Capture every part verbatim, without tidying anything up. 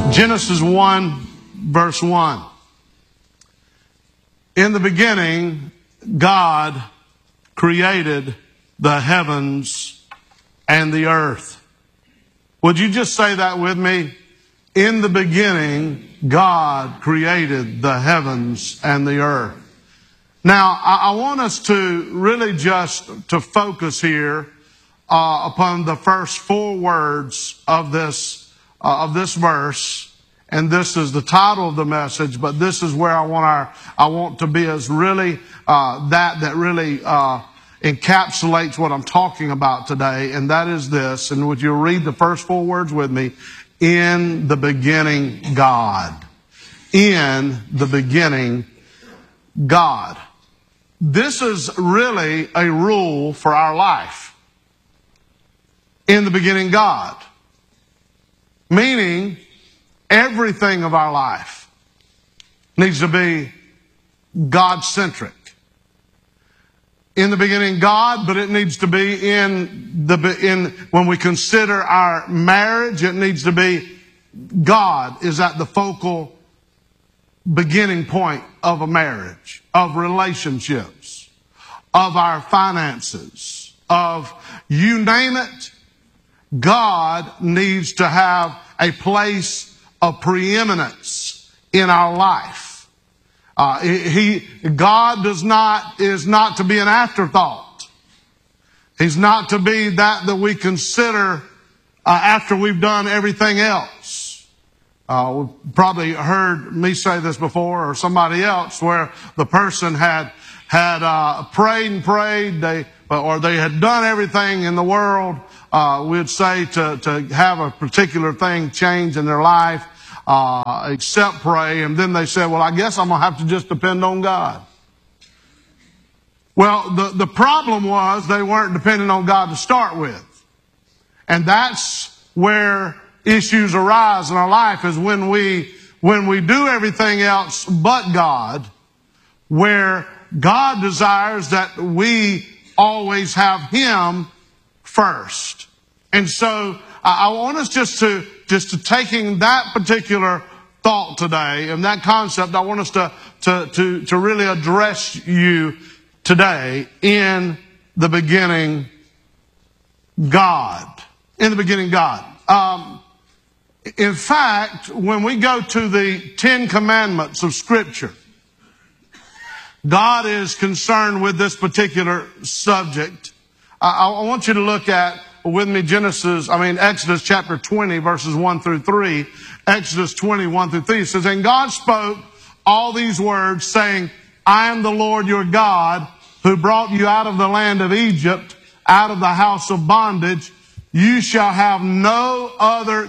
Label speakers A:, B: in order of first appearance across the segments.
A: Genesis one, verse one. In the beginning, God created the heavens and the earth. Would you just say that with me? In the beginning, God created the heavens and the earth. Now, I, I want us to really just to focus here uh, upon the first four words of this uh, of this verse. And this is the title of the message, but this is where I want our, I want to be as really, uh, that, that really, uh, encapsulates what I'm talking about today. And that is this. And would you read the first four words with me? In the beginning, God. In the beginning, God. This is really a rule for our life. In the beginning, God. Meaning, everything of our life needs to be God-centric. In the beginning, God, but it needs to be in the in when we consider our marriage, it needs to be God is at the focal beginning point of a marriage, of relationships, of our finances, of you name it. God needs to have a place of preeminence in our life. Uh, he, God does not, is not to be an afterthought. He's not to be that that we consider uh, after we've done everything else. Uh, we've probably heard me say this before or somebody else where the person had, had, uh, prayed and prayed, they, or they had done everything in the world, uh, we'd say to, to have a particular thing change in their life, uh, except pray. And then they said, well, I guess I'm going to have to just depend on God. Well, the, the problem was they weren't depending on God to start with. And that's where issues arise in our life is when we, when we do everything else but God, where God desires that we always have Him first. And so I want us just to, just to taking that particular thought today and that concept, I want us to, to, to, to really address you today. In the beginning, God. In the beginning, God. Um, in fact, when we go to the Ten Commandments of Scripture, God is concerned with this particular subject. I, I want you to look at with me Genesis, I mean Exodus chapter twenty verses one through three. Exodus twenty, one through three. It says, and God spoke all these words saying, I am the Lord your God who brought you out of the land of Egypt, out of the house of bondage. You shall have no other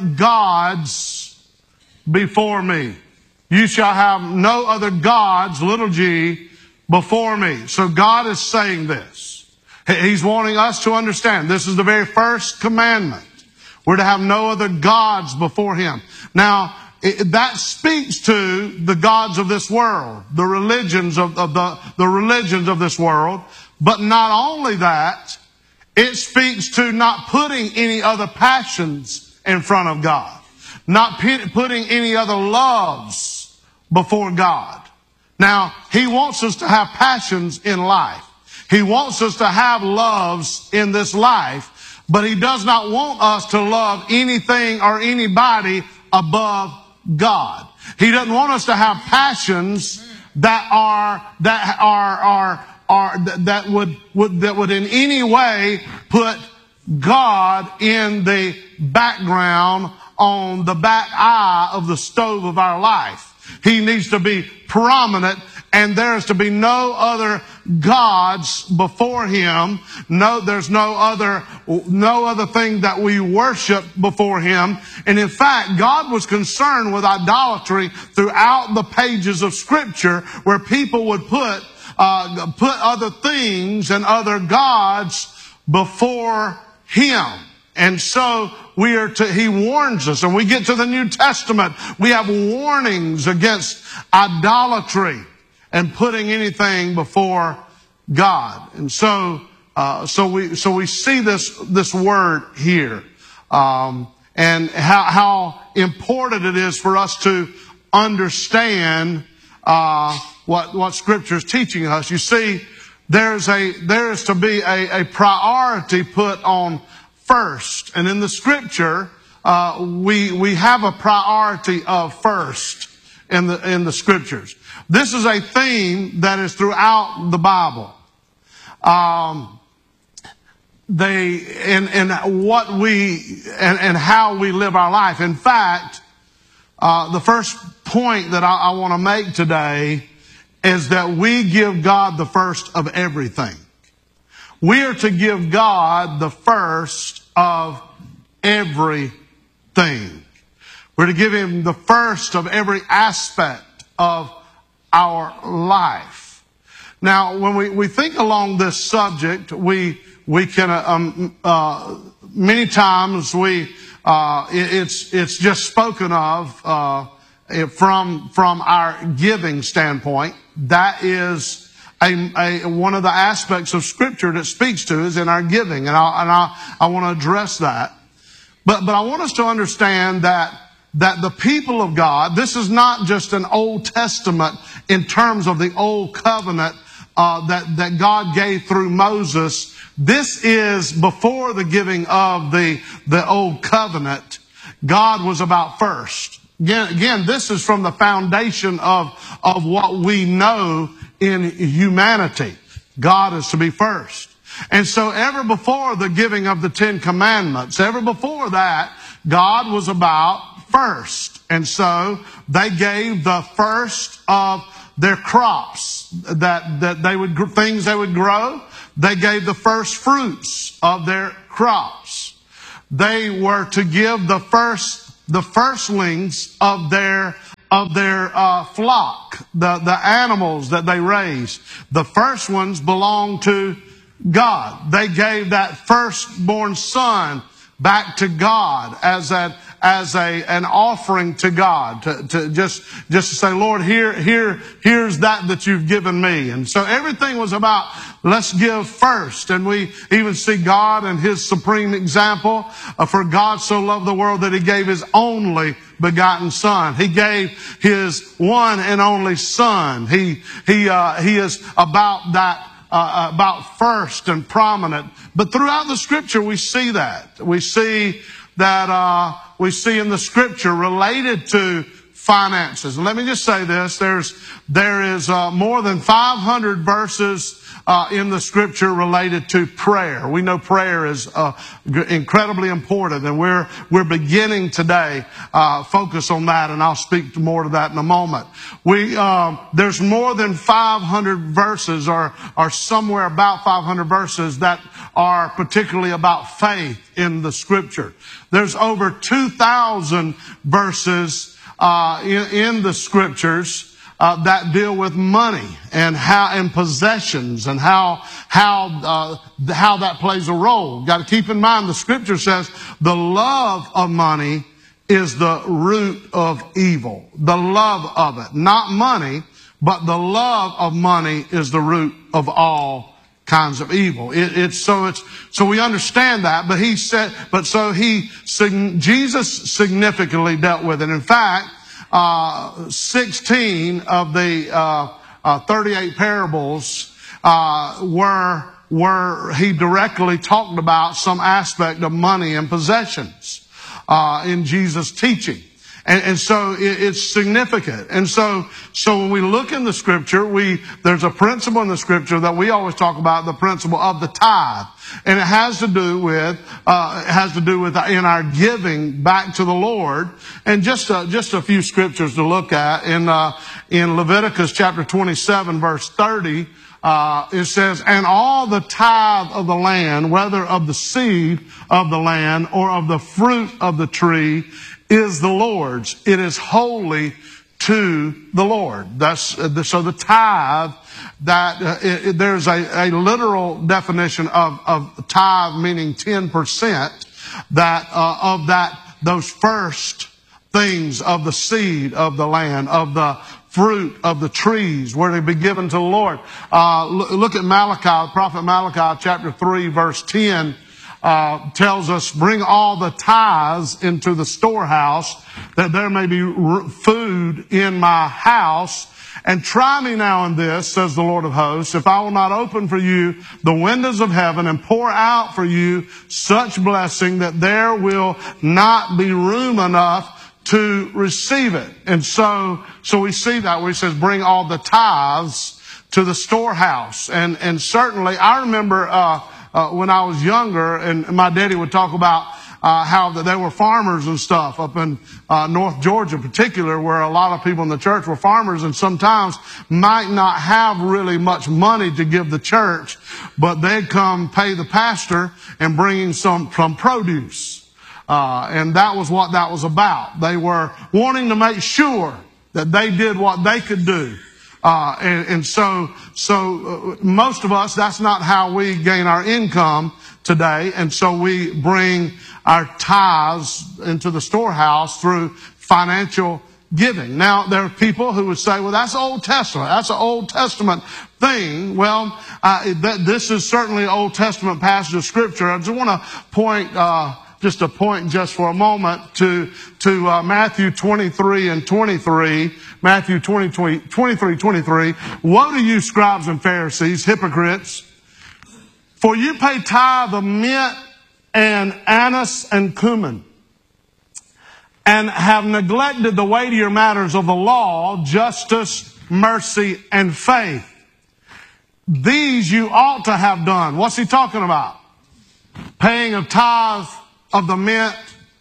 A: gods before me. You shall have no other gods, little g, before me. So God is saying this. He's wanting us to understand this is the very first commandment. We're to have no other gods before Him. Now, it, that speaks to the gods of this world, the religions of, of the, the religions of this world. But not only that, it speaks to not putting any other passions in front of God, not p- putting any other loves before God. Now, He wants us to have passions in life. He wants us to have loves in this life, but He does not want us to love anything or anybody above God. He doesn't want us to have passions that are, that are, are, are, that would, would, that would in any way put God in the background on the back eye of the stove of our life. He needs to be prominent, and there is to be no other gods before Him. No, there's no other, no other thing that we worship before Him. And in fact, God was concerned with idolatry throughout the pages of Scripture, where people would put, uh, put other things and other gods before Him. And so we are to, He warns us, and we get to the New Testament, we have warnings against idolatry and putting anything before God. And so, uh, so we, so we see this, this word here. Um, and how, how important it is for us to understand uh, what, what Scripture is teaching us. You see, there's a, there is to be a, a priority put on first. And in the Scripture, uh, we, we have a priority of first in the, in the Scriptures. This is a theme that is throughout the Bible. Um, they, and, and what we, and, and how we live our life. In fact, uh, the first point that I, I want to make today is that we give God the first of everything. We are to give God the first of everything. We're to give Him the first of every aspect of our life. Now, when we, we think along this subject, we we can um, uh, many times we uh, it, it's it's just spoken of uh, from from our giving standpoint. That is a, a one of the aspects of Scripture that speaks to is in our giving, and I and I, I want to address that. But but I want us to understand that. That the people of God, this is not just an Old Testament in terms of the Old Covenant uh, that, that God gave through Moses. This is before the giving of the, the Old Covenant. God was about first. Again, again, this is from the foundation of, of what we know in humanity. God is to be first. And so ever before the giving of the Ten Commandments, ever before that, God was about first. And so they gave the first of their crops that, that they would, things they would grow. They gave the first fruits of their crops. They were to give the first, the firstlings of their, of their, uh, flock, the, the animals that they raised. The first ones belonged to God. They gave that firstborn son back to God as a, as a, an offering to God, to, to just, just to say, Lord, here, here, here's that that you've given me. And so everything was about, let's give first. And we even see God and His supreme example. Uh, for God so loved the world that He gave His only begotten Son. He gave His one and only Son. He, he, uh, he is about that. Uh, about first and prominent. But throughout the Scripture we see that. We see that uh, we see in the Scripture related to finances. And let me just say this. There's, there is uh, more than five hundred verses uh, in the Scripture related to prayer. We know prayer is uh, incredibly important, and we're, we're beginning today uh, focus on that, and I'll speak more to that in a moment. We, uh, there's more than five hundred verses, or, or somewhere about five hundred verses that are particularly about faith in the Scripture. There's over two thousand verses uh, in, in the Scriptures uh, that deal with money and how and possessions and how how uh, how that plays a role. Got to keep in mind the Scripture says the love of money is the root of evil. The love of it, not money, but the love of money is the root of all kinds of evil. It, it's so it's so we understand that, but he said, but so he Jesus significantly dealt with it. In fact, uh, sixteen of the uh, uh, thirty-eight parables uh, were were he directly talked about some aspect of money and possessions uh, in Jesus' teaching. And, and so it, it's significant. And so, so when we look in the Scripture, we, there's a principle in the Scripture that we always talk about, the principle of the tithe. And it has to do with, uh, it has to do with in our giving back to the Lord. And just, uh, just a few scriptures to look at in, uh, in Leviticus chapter twenty-seven verse thirty. Uh, it says, and all the tithe of the land, whether of the seed of the land or of the fruit of the tree, is the Lord's. It is holy to the Lord. That's uh, the, so the tithe. That uh, it, it, there's a, a literal definition of of tithe, meaning ten percent. That uh, of that those first things of the seed of the land, of the fruit of the trees, were to be given to the Lord. Uh, look, look at Malachi, the prophet Malachi, chapter three, verse ten. uh, tells us, bring all the tithes into the storehouse, that there may be food in my house. And try me now in this, says the Lord of hosts, if I will not open for you the windows of heaven and pour out for you such blessing that there will not be room enough to receive it. And so, so we see that where he says, bring all the tithes to the storehouse. And, and certainly, I remember, uh, uh, when I was younger, and my daddy would talk about, uh, how that they were farmers and stuff up in, uh, North Georgia in particular, where a lot of people in the church were farmers and sometimes might not have really much money to give the church, but they'd come pay the pastor and bring him some, some produce. Uh, and that was what that was about. They were wanting to make sure that they did what they could do. Uh, and, and so, so uh, most of us, that's not how we gain our income today. And so we bring our tithes into the storehouse through financial giving. Now, there are people who would say, well, that's Old Testament. That's an Old Testament thing. Well, uh, th- this is certainly an Old Testament passage of Scripture. I just want to point, uh, just a point just for a moment to, to, uh, Matthew twenty-three and twenty-three. Matthew twenty, twenty, twenty-three, twenty-three. Woe to you, scribes and Pharisees, hypocrites! For you pay tithe of mint and anise and cumin, and have neglected the weightier matters of the law, justice, mercy, and faith. These you ought to have done. What's he talking about? Paying of tithe of the mint,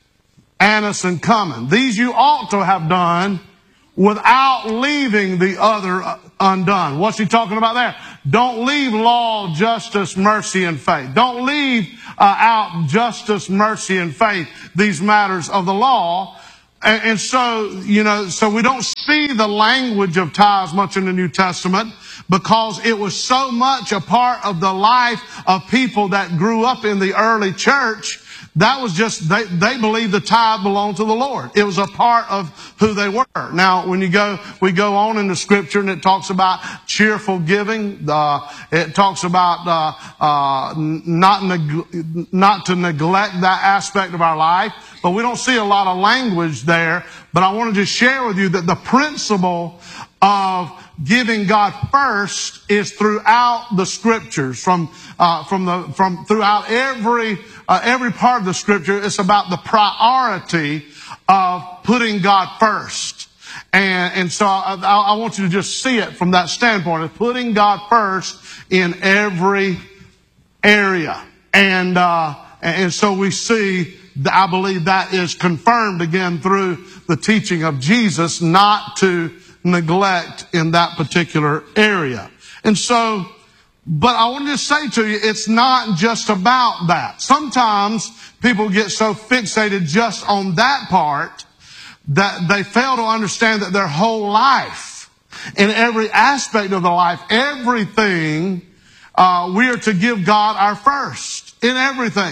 A: anise, and cumin. These you ought to have done without leaving the other undone. What's he talking about there? Don't leave law, justice, mercy, and faith. Don't leave uh, out justice, mercy, and faith, these matters of the law. And, and so, you know, so we don't see the language of tithes much in the New Testament because it was so much a part of the life of people that grew up in the early church. That was just, they, they believed the tithe belonged to the Lord. It was a part of who they were. Now, when you go, we go on in the Scripture and it talks about cheerful giving. Uh, it talks about, uh, uh, not, neg- not to neglect that aspect of our life. But we don't see a lot of language there. But I want to just share with you that the principle of giving God first is throughout the Scriptures, from uh, from the from throughout every uh, every part of the Scripture. It's about the priority of putting God first, and and so I, I want you to just see it from that standpoint of putting God first in every area, and uh, and so we see. I believe that is confirmed again through the teaching of Jesus, not to neglect in that particular area. And so, but I want to say to you, it's not just about that. Sometimes people get so fixated just on that part that they fail to understand that their whole life, in every aspect of the life, everything, uh, we are to give God our first in everything.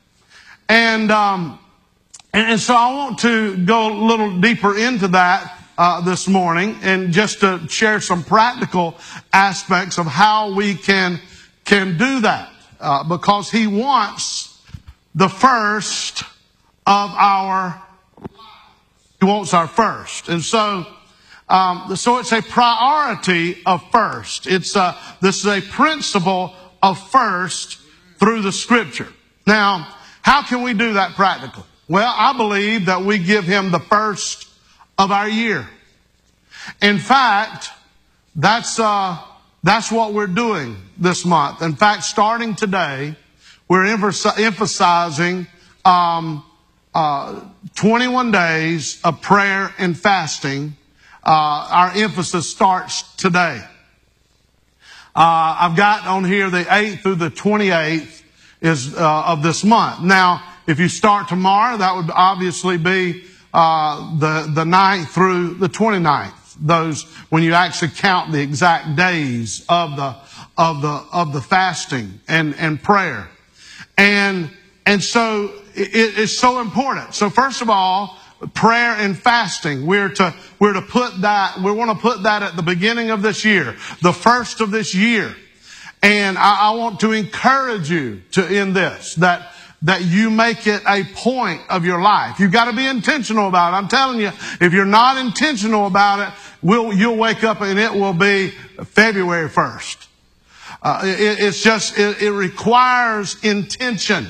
A: And, um, and, and so I want to go a little deeper into that, uh, this morning and just to share some practical aspects of how we can, can do that. Uh, because He wants the first of our lives. He wants our first. And so, um, so it's a priority of first. It's a, this is a principle of first through the Scripture. Now, how can we do that practically? Well, I believe that we give Him the first of our year. In fact, that's uh, that's what we're doing this month. In fact, starting today, we're emphasizing um, uh, twenty-one days of prayer and fasting. Uh, our emphasis starts today. Uh, I've got on here the eighth through the twenty-eighth. Is uh, of this month. Now, if you start tomorrow, that would obviously be uh, the the ninth through the twenty-ninth. Those when you actually count the exact days of the of the of the fasting and and prayer, and and so it, it's so important. So first of all, prayer and fasting. We're to we're to put that we want to put that at the beginning of this year, the first of this year. And I, I want to encourage you to in this, that, that you make it a point of your life. You've got to be intentional about it. I'm telling you, if you're not intentional about it, we'll, you'll wake up and it will be February first. Uh, it, it's just, it, it requires intention.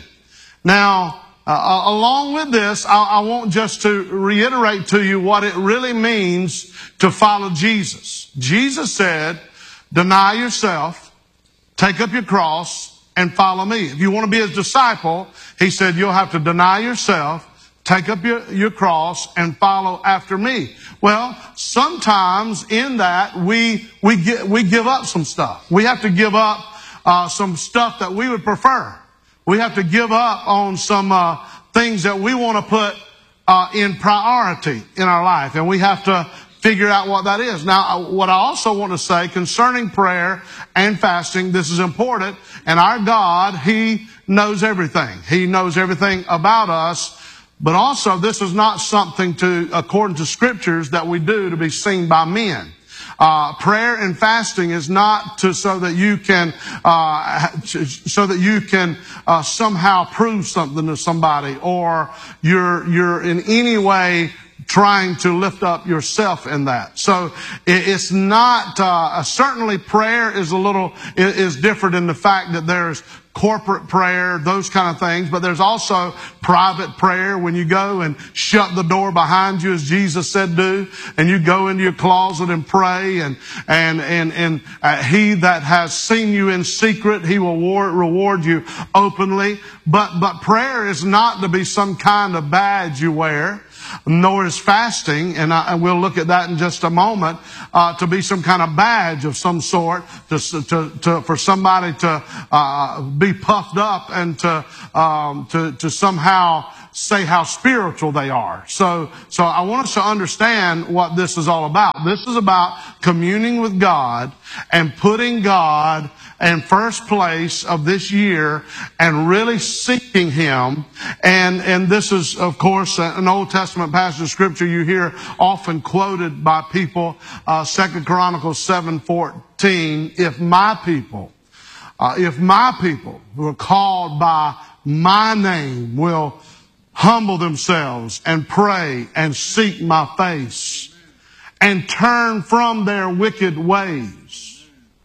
A: Now, uh, along with this, I, I want just to reiterate to you what it really means to follow Jesus. Jesus said, deny yourself, take up your cross, and follow me. If you want to be his disciple, he said, you'll have to deny yourself, take up your, your cross, and follow after me. Well, sometimes in that, we, we, get, we give up some stuff. We have to give up uh, some stuff that we would prefer. We have to give up on some uh, things that we want to put uh, in priority in our life. And we have to figure out what that is. Now, what I also want to say concerning prayer and fasting, this is important. And our God, he knows everything. He knows everything about us. But also, this is not something to, according to scriptures, that we do to be seen by men. Uh, prayer and fasting is not to so that you can uh, so that you can uh, somehow prove something to somebody, or you're you're in any way trying to lift up yourself in that. So it's not uh, certainly prayer is a little is different in the fact that there's corporate prayer, those kind of things. But there's also private prayer when you go and shut the door behind you, as Jesus said do, and you go into your closet and pray. And and and and uh, he that has seen you in secret, he will war- reward you openly. But but prayer is not to be some kind of badge you wear, nor is fasting, and, I, and we'll look at that in just a moment, uh, to be some kind of badge of some sort, to, to, to for somebody to uh, be puffed up and to, um, to to somehow say how spiritual they are. So, so I want us to understand what this is all about. This is about communing with God and putting God in first place of this year and really seeking him. And, and this is, of course, an Old Testament passage of scripture you hear often quoted by people. Uh, Second Chronicles seven fourteen. If my people, uh, if my people who are called by my name will humble themselves and pray and seek my face and turn from their wicked ways.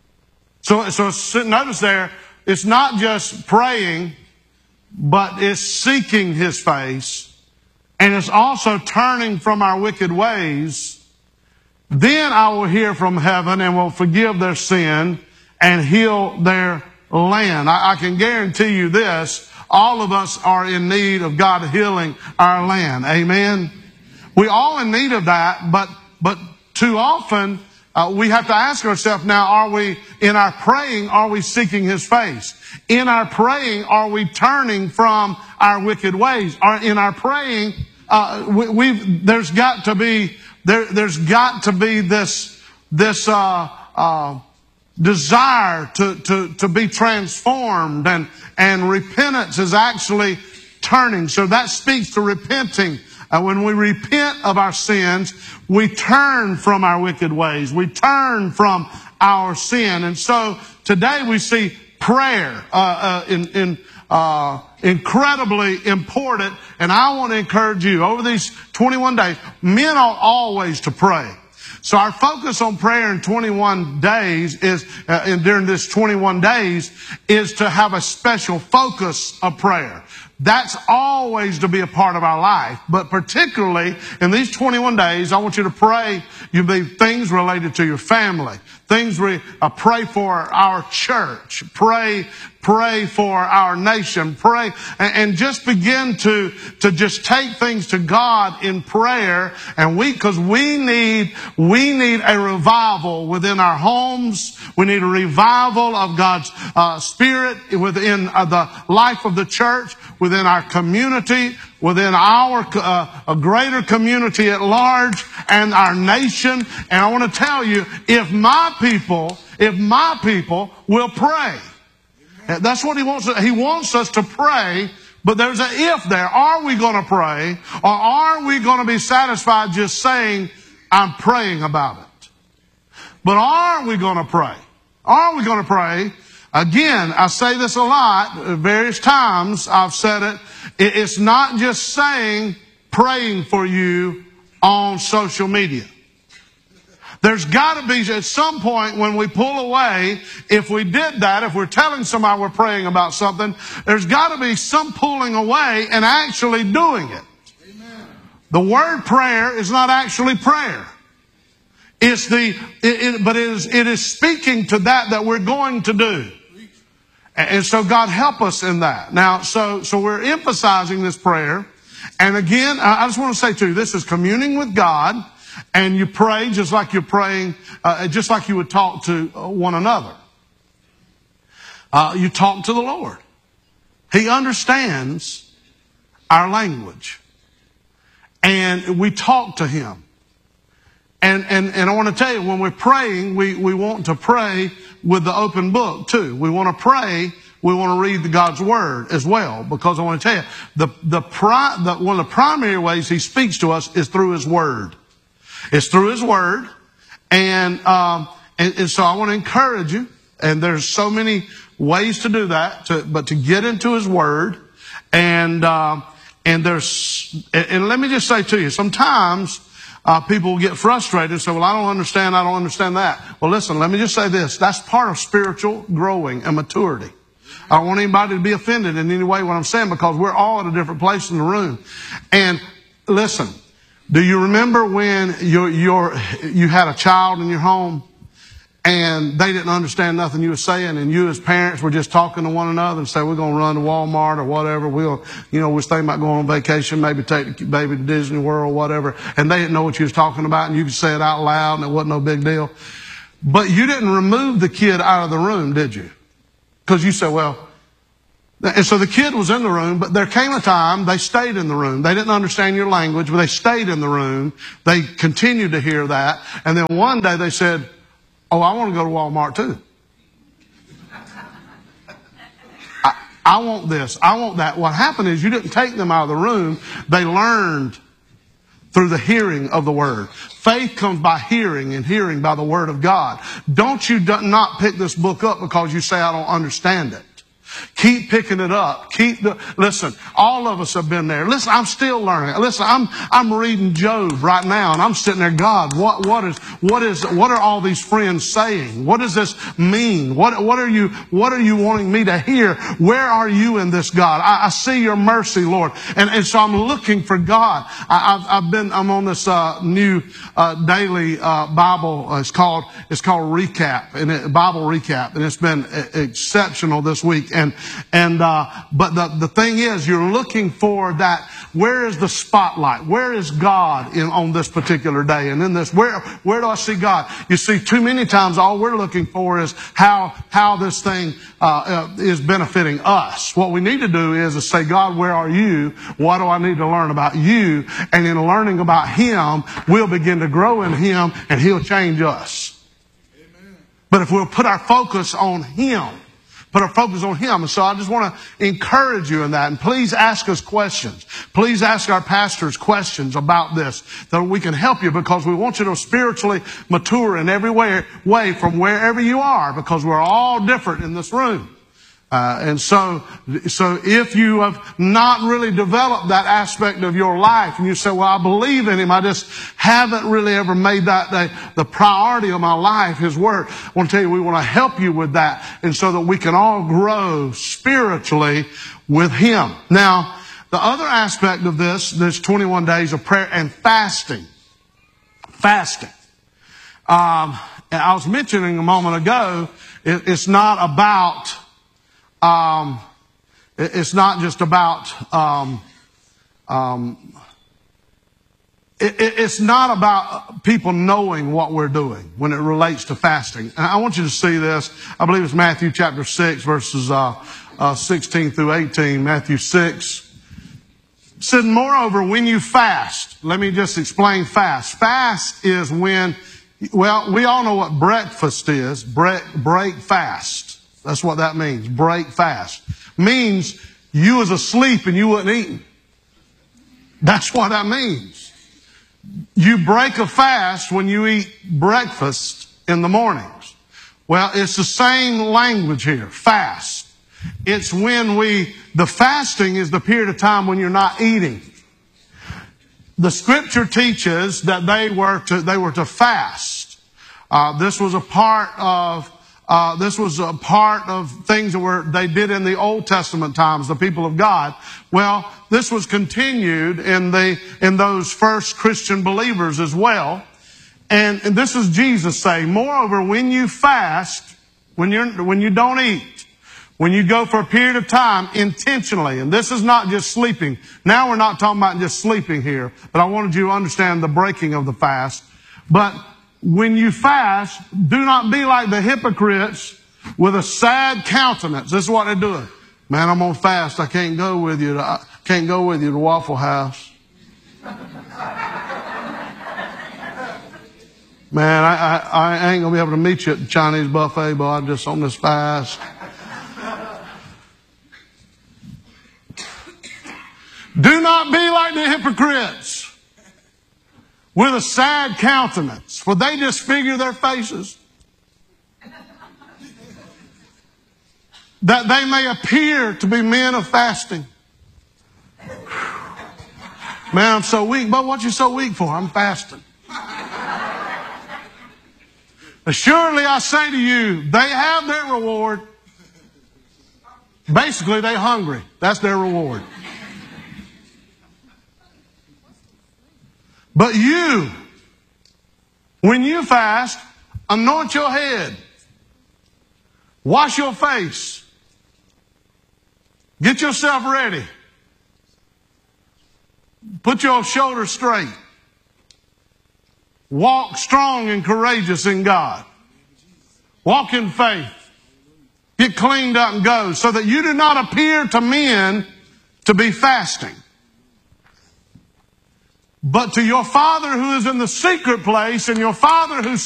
A: So, so notice there, it's not just praying, but it's seeking his face, and it's also turning from our wicked ways. Then I will hear from heaven and will forgive their sin and heal their land. I, I can guarantee you this. All of us are in need of God healing our land. Amen. We all in need of that, but, but too often, uh, we have to ask ourselves now, are we, in our praying, are we seeking his face? In our praying, are we turning from our wicked ways? Are, in our praying, uh, we, we've, there's got to be, there, there's got to be this, this, uh, uh, desire to, to, to be transformed, and, and repentance is actually turning. So that speaks to repenting. Uh, when we repent of our sins, we turn from our wicked ways. We turn from our sin. And so today we see prayer uh, uh, in, in, uh, incredibly important. And I want to encourage you, over these twenty-one days, men ought always to pray. So our focus on prayer in twenty-one days is, uh, and during this twenty-one days, is to have a special focus of prayer. That's always to be a part of our life. But particularly in these twenty-one days, I want you to pray. You be things related to your family. Things we uh, pray for our church. Pray, pray for our nation. Pray and, and just begin to, to just take things to God in prayer. And we, cause we need, we need a revival within our homes. We need a revival of God's uh, Spirit within uh, the life of the church, within our community, within our uh, a greater community at large, and our nation. And I want to tell you, if my people, if my people will pray, that's what he wants. He wants us to pray. But there's an if there. Are we going to pray, or are we going to be satisfied just saying, I'm praying about it? But are we going to pray? Are we going to pray Again, I say this a lot, various times I've said it. It's not just saying praying for you on social media. There's got to be at some point when we pull away, if we did that, if we're telling somebody we're praying about something, there's got to be some pulling away and actually doing it. Amen. The word prayer is not actually prayer. It's the, it, it, but it is, it is speaking to that that we're going to do. And so God help us in that. Now, so, so we're emphasizing this prayer. And again, I just want to say to you, this is communing with God. And you pray just like you're praying, uh, just like you would talk to one another. Uh, you talk to the Lord. He understands our language. And we talk to Him. And, and, and I want to tell you, when we're praying, we, we want to pray with the open book too. We want to pray, we want to read the God's Word as well. Because I want to tell you, the, the, pri, the one of the primary ways He speaks to us is through His Word. It's through His Word. And, um, and, and so I want to encourage you. And there's so many ways to do that, to, but to get into His Word. And, um, and there's, and let me just say to you, sometimes, Uh, people get frustrated and say, well, I don't understand, I don't understand that. Well, listen, let me just say this. That's part of spiritual growing and maturity. I don't want anybody to be offended in any way what I'm saying, because we're all at a different place in the room. And listen, do you remember when you're, you're, you had a child in your home and they didn't understand nothing you were saying, and you as parents were just talking to one another and say, we're going to run to Walmart or whatever. We'll, you know, we're thinking about going on vacation, maybe take the baby to Disney World or whatever. And they didn't know what you was talking about, and you could say it out loud and it wasn't no big deal. But you didn't remove the kid out of the room, did you? Because you said, well, and so the kid was in the room, but there came a time they stayed in the room. They didn't understand your language, but they stayed in the room. They continued to hear that. And then one day they said, oh, I want to go to Walmart too. I, I want this. I want that. What happened is you didn't take them out of the room. They learned through the hearing of the Word. Faith comes by hearing, and hearing by the Word of God. Don't you do not pick this book up because you say, I don't understand it. Keep picking it up. Keep the, listen, all of us have been there. Listen, I'm still learning. Listen, I'm, I'm reading Job right now, and I'm sitting there, God, what, what is, what is, what are all these friends saying? What does this mean? What, what are you, what are you wanting me to hear? Where are you in this, God? I, I see your mercy, Lord. And, and so I'm looking for God. I, I've, I've been, I'm on this, uh, new, uh, daily, uh, Bible. Uh, it's called, it's called Recap, and it, Bible Recap. And it's been exceptional this week. And, and, uh, but the, the thing is, you're looking for that, where is the spotlight? Where is God in, on this particular day? And in this, where, where do I see God? You see, too many times all we're looking for is how, how this thing, uh, uh is benefiting us. What we need to do is to say, God, where are you? What do I need to learn about you? And in learning about Him, we'll begin to grow in Him, and He'll change us. Amen. But if we'll put our focus on Him, Put our focus on Him. And so I just want to encourage you in that. And please ask us questions. Please ask our pastors questions about this, that we can help you, because we want you to spiritually mature in every way, way from wherever you are, because we're all different in this room. Uh, and so, so if you have not really developed that aspect of your life, and you say, well, I believe in Him, I just haven't really ever made that the, the priority of my life, His Word. I want to tell you, we want to help you with that, and so that we can all grow spiritually with Him. Now, the other aspect of this, this twenty-one days of prayer and fasting. Fasting. Um, I was mentioning a moment ago, it, it's not about... Um, it's not just about, um, um, it, it, it's not about people knowing what we're doing when it relates to fasting. And I want you to see this. I believe it's Matthew chapter six, verses, uh, uh, sixteen through eighteen. Matthew six. It said, moreover, when you fast, let me just explain fast. Fast is when, well, we all know what breakfast is. Break, break fast. That's what that means. Break fast. Means you was asleep and you wasn't eating. That's what that means. You break a fast when you eat breakfast in the mornings. Well, it's the same language here, fast. It's when we, the fasting is the period of time when you're not eating. The scripture teaches that they were to, they were to fast. Uh, this was a part of, uh, this was a part of things that were, they did in the Old Testament times, the people of God. Well, this was continued in the, in those first Christian believers as well. And, and this is Jesus saying, moreover, when you fast, when you're, when you don't eat, when you go for a period of time intentionally, and this is not just sleeping. Now we're not talking about just sleeping here, but I wanted you to understand the breaking of the fast. But when you fast, do not be like the hypocrites with a sad countenance. This is what they're doing. Man, I'm on fast. I can't go with you. To, I can't go with you to Waffle House. Man, I, I, I ain't going to be able to meet you at the Chinese buffet, boy. I'm just on this fast. Do not be like the hypocrites with a sad countenance, for they disfigure their faces, that they may appear to be men of fasting. Man, I'm so weak. But what you so weak for? I'm fasting. Assuredly, I say to you, they have their reward. Basically, they're hungry. That's their reward. But you, when you fast, anoint your head. Wash your face. Get yourself ready. Put your shoulders straight. Walk strong and courageous in God. Walk in faith. Get cleaned up and go, so that you do not appear to men to be fasting, but to your Father who is in the secret place, and your Father who